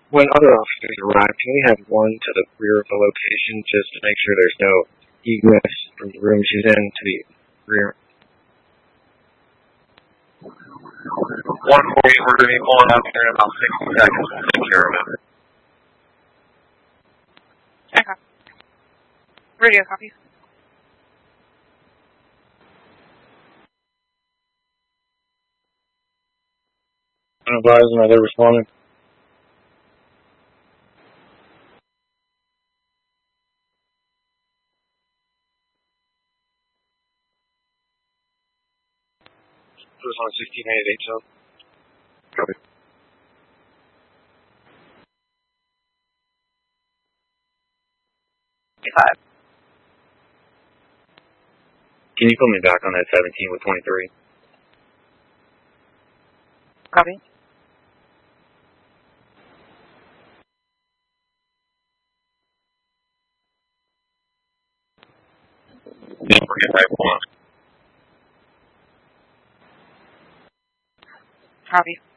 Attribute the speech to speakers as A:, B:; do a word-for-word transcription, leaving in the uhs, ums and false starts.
A: When other officers arrive, can we have one to the rear of the location just to make sure there's no egress from the room she's in to the rear?
B: one forty, we're going to be pulling up here in about sixty seconds. We'll take care of it.
C: Okay. Radio copy.
A: Advising that they're responding. First on sixteen eighty-eight, so. Copy.
C: Five.
A: Can you put me back on that seventeen with twenty-three?
C: Copy.
B: Yeah, we're getting right one.
C: Copy.